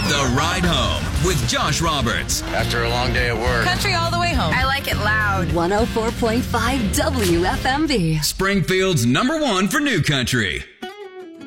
The Ride Home with Josh Roberts. After a long day at work. Country all the way home. I like it loud. 104.5 WFMV. Springfield's #1 for new country.